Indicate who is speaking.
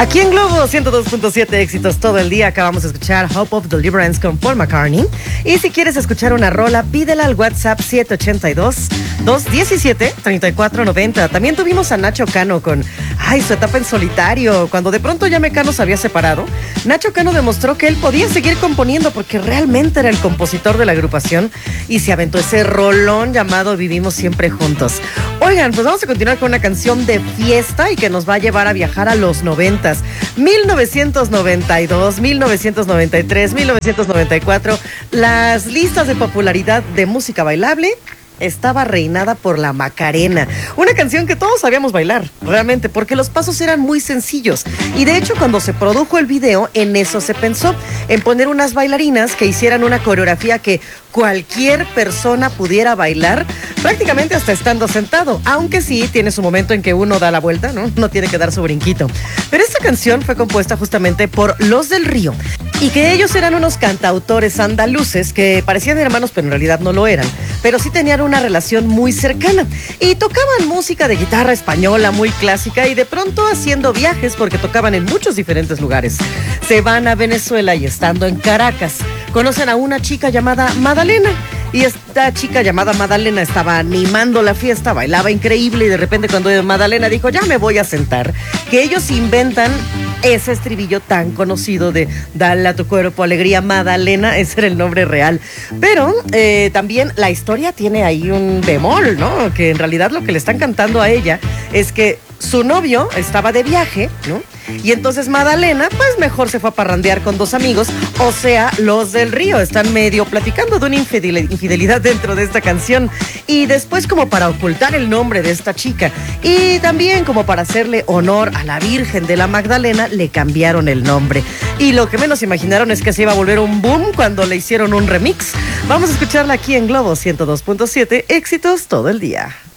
Speaker 1: Aquí en Globo 102.7 éxitos todo el día. Acabamos de escuchar Hope of Deliverance con Paul McCartney. Y si quieres escuchar una rola, pídela al WhatsApp 782-217-3490. También tuvimos a Nacho Cano con su etapa en solitario. Cuando de pronto ya Mecano se había separado, Nacho Cano demostró que él podía seguir componiendo porque realmente era el compositor de la agrupación y se aventó ese rolón llamado Vivimos Siempre Juntos. Oigan, pues vamos a continuar con una canción de fiesta y que nos va a llevar a viajar a los 90s. 1992, 1993, 1994. Las listas de popularidad de música bailable estaba reinada por la Macarena, una canción que todos sabíamos bailar, realmente, porque los pasos eran muy sencillos. Y de hecho, cuando se produjo el video, en eso se pensó, en poner unas bailarinas que hicieran una coreografía que cualquier persona pudiera bailar, prácticamente hasta estando sentado, aunque sí tiene su momento en que uno da la vuelta, ¿no? No tiene que dar su brinquito. Pero esta canción fue compuesta justamente por Los del Río, y que ellos eran unos cantautores andaluces que parecían hermanos, pero en realidad no lo eran, pero sí tenían una relación muy cercana y tocaban música de guitarra española muy clásica y de pronto haciendo viajes porque tocaban en muchos diferentes lugares. Se van a Venezuela y estando en Caracas conocen a una chica llamada Madalena. Y esta chica llamada Madalena estaba animando la fiesta, bailaba increíble y de repente cuando Madalena dijo, ya me voy a sentar, que ellos inventan ese estribillo tan conocido de dale a tu cuerpo alegría Madalena, ese era el nombre real. Pero también la historia tiene ahí un bemol, ¿no? Que en realidad lo que le están cantando a ella es que su novio estaba de viaje, ¿no? Y entonces Madalena, pues mejor se fue a parrandear con dos amigos, o sea, Los del Río. Están medio platicando de una infidelidad dentro de esta canción. Y después, como para ocultar el nombre de esta chica y también como para hacerle honor a la Virgen de la Magdalena, le cambiaron el nombre. Y lo que menos imaginaron es que se iba a volver un boom cuando le hicieron un remix. Vamos a escucharla aquí en Globo 102.7, éxitos todo el día.